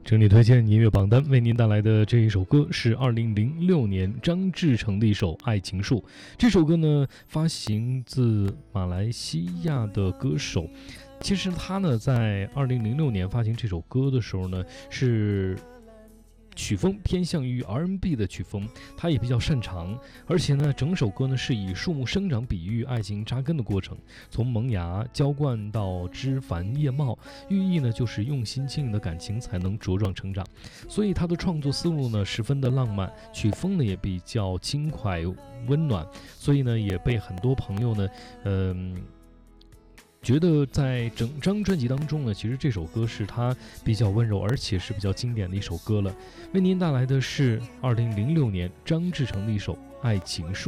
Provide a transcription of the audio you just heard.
整理推荐音乐榜单，为您带来的这一首歌是2006年张志成的一首《爱情树》。这首歌呢，发行自马来西亚的歌手。其实他呢，在2006年发行这首歌的时候呢，是曲风偏向于 R&B 的曲风，他也比较擅长，而且呢，整首歌呢是以树木生长比喻爱情扎根的过程，从萌芽浇灌到枝繁叶茂，寓意呢就是用心经营的感情才能茁壮成长。所以他的创作思路呢十分的浪漫，曲风呢也比较轻快温暖，所以呢也被很多朋友呢，觉得在整张专辑当中呢，其实这首歌是他比较温柔，而且是比较经典的一首歌了。为您带来的是2006年张志成的一首《爱情树》。